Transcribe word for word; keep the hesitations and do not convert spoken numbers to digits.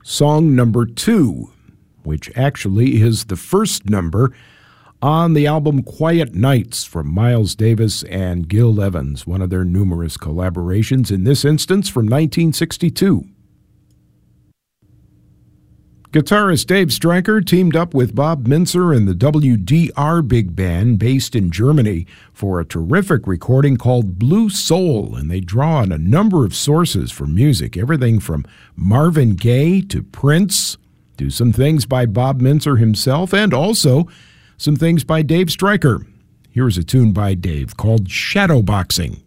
song number two, which actually is the first number on the album Quiet Nights from Miles Davis and Gil Evans, one of their numerous collaborations, in this instance from nineteen sixty-two. Guitarist Dave Stryker teamed up with Bob Mintzer and the W D R Big Band based in Germany for a terrific recording called Blue Soul, and they draw on a number of sources for music, everything from Marvin Gaye to Prince, to some things by Bob Mintzer himself, and also some things by Dave Stryker. Here's a tune by Dave called Shadowboxing.